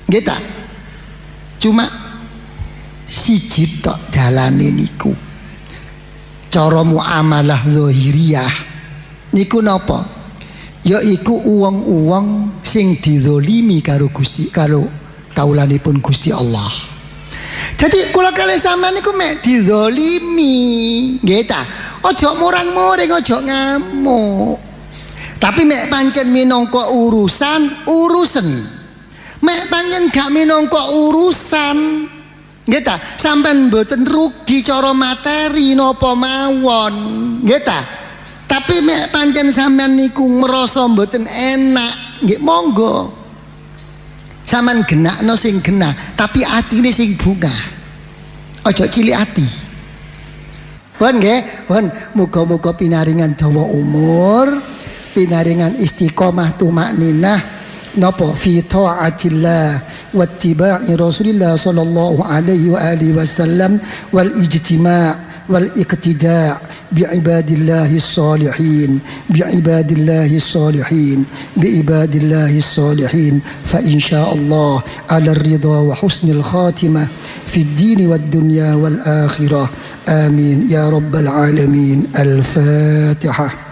Nggih ta? Cuma siji tok dalane niku. Cara muamalah zahiriyah niku napa? Yaiku uwong-uwong sing dizalimi karo Gusti, karo kaulanipun Gusti Allah. Jadi kula kalih sampean niku mek dizalimi, nggih ta? Aja murang-muring, aja ngamuk. Tapi mek pancen minangka urusan. Mek pancen gak minangka urusan. Nggih ta? Sampeyan mboten rugi cara materi napa mawon. Nggih ta? Tapi mek pancen sampeyan niku ngrasa mboten enak, nggih monggo. Sampeyan genakno sing genah, tapi atine sing bungah. Aja cilik ati. Pun nggih, pun muga-muga pinaringan dawa umur, pinaringan istiqomah tumakninah napa fi taatillah wattiba'i Rasulillah sallallahu alaihi wa alihi wasallam wal ijtima' wal iqtida' بعباد الله الصالحين بعباد الله الصالحين بعباد الله الصالحين فإن شاء الله على الرضا وحسن الخاتمة في الدين والدنيا والآخرة آمين يا رب العالمين. الفاتحة.